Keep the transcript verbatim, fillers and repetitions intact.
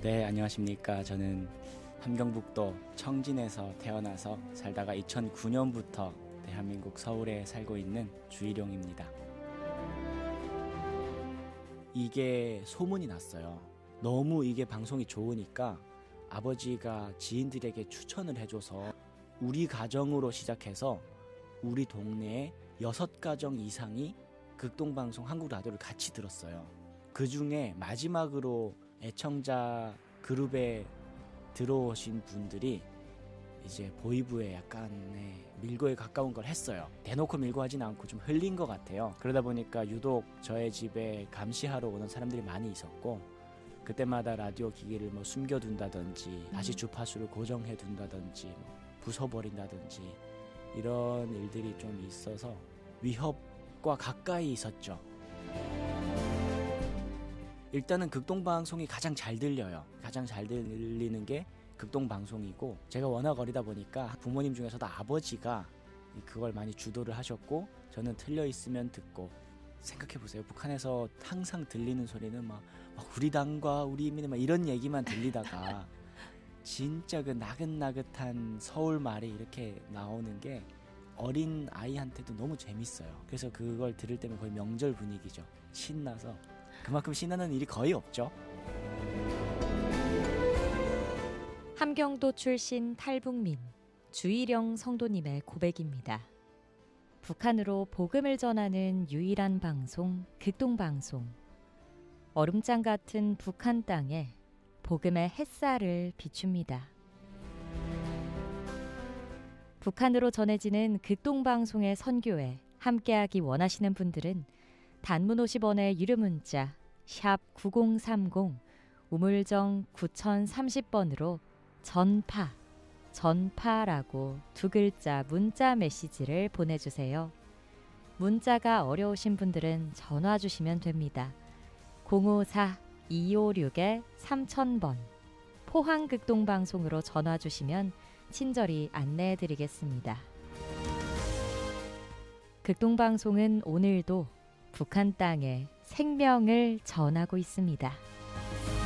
네, 안녕하십니까. 저는 함경북도 청진에서 태어나서 살다가 이천구 년부터 대한민국 서울에 살고 있는 주일용입니다. 이게 소문이 났어요. 너무 이게 방송이 좋으니까 아버지가 지인들에게 추천을 해줘서 우리 가정으로 시작해서 우리 동네에 여섯 가정 이상이 극동방송 한국라디오를 같이 들었어요. 그 중에 마지막으로 애청자 그룹에 들어오신 분들이 이제 보이브에 약간의 밀고에 가까운 걸 했어요. 대놓고 밀고 하진 않고 좀 흘린 것 같아요. 그러다 보니까 유독 저의 집에 감시하러 오는 사람들이 많이 있었고, 그때마다 라디오 기기를 뭐 숨겨둔다든지 다시 주파수를 고정해둔다든지 뭐 부숴버린다든지 이런 일들이 좀 있어서 위협과 가까이 있었죠. 일단은 극동방송이 가장 잘 들려요. 가장 잘 들리는 게 극동방송이고, 제가 워낙 어리다 보니까 부모님 중에서도 아버지가 그걸 많이 주도를 하셨고, 저는 틀려 있으면 듣고. 생각해보세요. 북한에서 항상 들리는 소리는 막, 막 우리 당과 우리 인민의 막 이런 얘기만 들리다가 진짜 그 나긋나긋한 서울 말이 이렇게 나오는 게 어린 아이한테도 너무 재밌어요. 그래서 그걸 들을 때면 거의 명절 분위기죠. 신나서. 그만큼 신나는 일이 거의 없죠. 함경도 출신 탈북민 주일용 성도님의 고백입니다. 북한으로 복음을 전하는 유일한 방송, 극동방송. 얼음장 같은 북한 땅에 복음의 햇살을 비춥니다. 북한으로 전해지는 극동방송의 선교에 함께하기 원하시는 분들은 단문 오십 원의 유료 문자 샵 구공삼공 우물정 구공삼공 번으로 전파, 전파라고 두 글자 문자 메시지를 보내주세요. 문자가 어려우신 분들은 전화 주시면 됩니다. 공오사 이오육 삼천 번 포항극동방송으로 전화 주시면 친절히 안내해드리겠습니다. 극동방송은 오늘도 북한 땅에 생명을 전하고 있습니다.